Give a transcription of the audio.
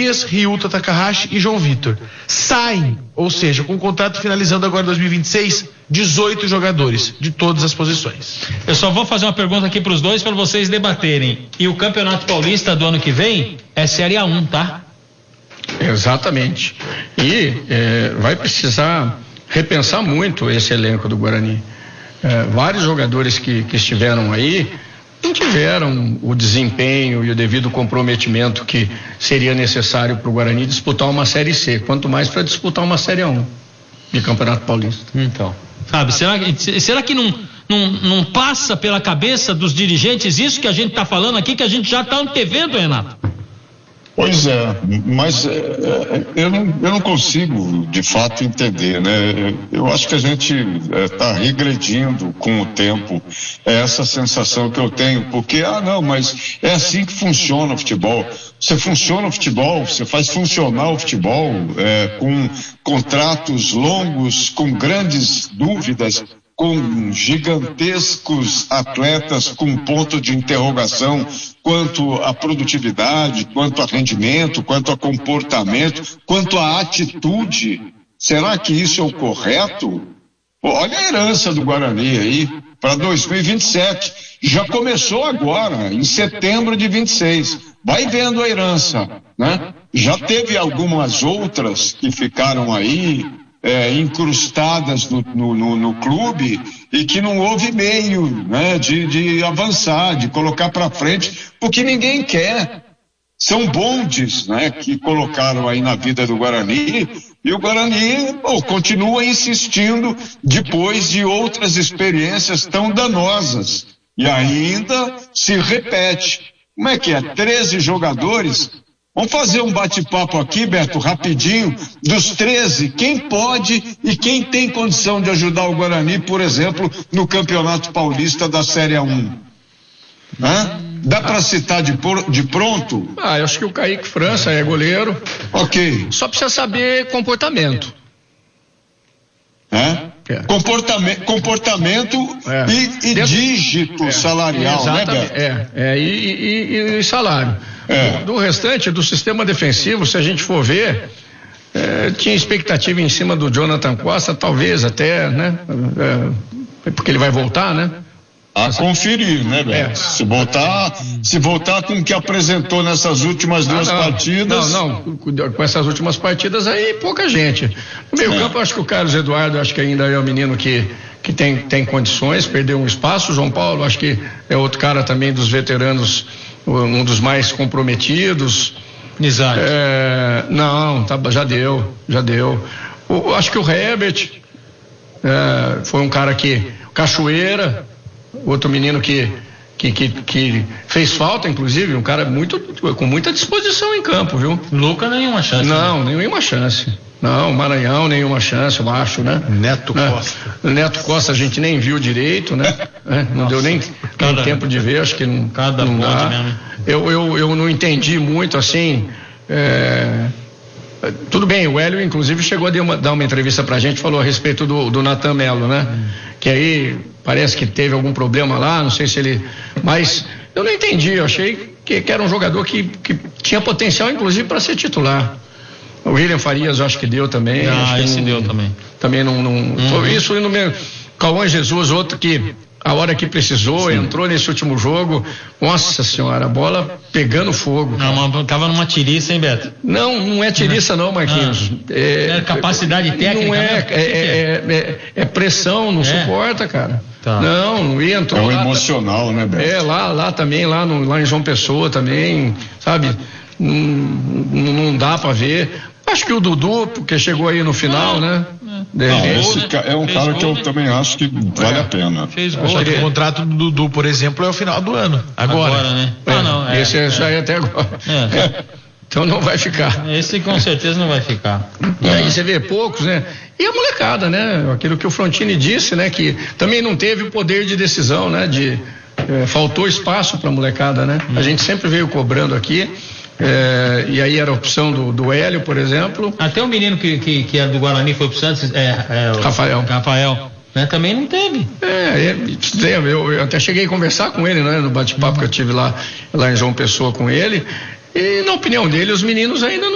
Jeremias, Ryuta Takahashi e João Vitor. Saem, ou seja, com o contrato finalizando agora em 2026, 18 jogadores de todas as posições. Eu só vou fazer uma pergunta aqui para os dois para vocês debaterem. E o Campeonato Paulista do ano que vem é Série A1, tá? Exatamente. E vai precisar repensar muito esse elenco do Guarani. Vários jogadores que estiveram aí não tiveram o desempenho e o devido comprometimento que seria necessário para o Guarani disputar uma Série C, quanto mais para disputar uma Série A1 de Campeonato Paulista. Então, sabe, será que não passa pela cabeça dos dirigentes isso que a gente está falando aqui, que a gente já está antevendo, Renato? Pois é, mas eu não consigo de fato entender, né? Eu acho que a gente está regredindo com o tempo, essa sensação que eu tenho, porque, mas é assim que funciona o futebol. Você funciona o futebol, você faz funcionar o futebol com contratos longos, com grandes dúvidas, com gigantescos atletas com ponto de interrogação quanto à produtividade, quanto a rendimento, quanto a comportamento, quanto à atitude. Será que isso é o correto? Olha a herança do Guarani aí para 2027. Já começou agora, em setembro de 26. Vai vendo a herança, né? Já teve algumas outras que ficaram aí, incrustadas no clube e que não houve meio, né, de avançar, de colocar para frente, porque ninguém quer. São bondes, né, que colocaram aí na vida do Guarani, e o Guarani continua insistindo depois de outras experiências tão danosas, e ainda se repete. Como é que é? 13 jogadores? Vamos fazer um bate-papo aqui, Beto, rapidinho, dos 13, quem pode e quem tem condição de ajudar o Guarani, por exemplo, no Campeonato Paulista da Série A1. Dá para citar de pronto? Eu acho que o Kaique França é goleiro. Ok. Só precisa saber comportamento. Comportamento e dígito salarial, exatamente, né, Beto? E salário. Do restante, do sistema defensivo, se a gente for ver, tinha expectativa em cima do Jonathan Costa, talvez até, né? Porque ele vai voltar, né? A conferir, né, Beto? Se voltar com o que apresentou nessas últimas duas partidas. Com essas últimas partidas aí, pouca gente. No meio campo, eu acho que o Carlos Eduardo, acho que ainda é o menino que tem condições, perdeu um espaço. O João Paulo, acho que é outro cara também dos veteranos, um dos mais comprometidos. Exato. Já deu. Acho que o Herbert foi um cara Cachoeira, outro menino que fez falta, inclusive, um cara com muita disposição em campo, viu? Luca, nenhuma chance. Não, né? Nenhuma chance. Não, Maranhão, nenhuma chance, eu acho, né? Neto Costa. Neto Costa a gente nem viu direito, né? Não deu nem tempo de ver, acho que não dá. Mesmo. Eu não entendi muito, assim, tudo bem, o Hélio inclusive chegou a dar uma entrevista pra gente, falou a respeito do Natan Melo, né? Que aí parece que teve algum problema lá, não sei se ele, mas eu não entendi, eu achei que era um jogador que tinha potencial inclusive para ser titular. O William Farias eu acho que deu também. Deu também. Também não foi isso no mesmo. Cauã Jesus, outro que a hora que precisou, entrou nesse último jogo, nossa senhora, a bola pegando fogo. Tava numa tiriça, hein, Beto? Não é tiriça não, Marquinhos. Capacidade técnica. Não é pressão, não suporta, cara. Tá. Não entrou. É o emocional, né, Beto? Lá também, lá em João Pessoa também, sabe? Não dá pra ver. Acho que o Dudu, porque chegou aí no final, né? Esse é um cara que eu também acho que vale a pena. Fez gol. Só que o contrato do Dudu, por exemplo, é o final do ano. Agora né? Esse já é até agora. Então não vai ficar. Esse com certeza não vai ficar. E aí você vê poucos, né? E a molecada, né? Aquilo que o Frontini disse, né? Que também não teve o poder de decisão, né? Faltou espaço para a molecada, né? A gente sempre veio cobrando aqui. E aí era a opção do Hélio, por exemplo. Até o menino que é do Guarani foi pro Santos, o Rafael, né? Também não teve. Eu até cheguei a conversar com ele, né? No bate-papo que eu tive lá em João Pessoa com ele. E na opinião dele, os meninos ainda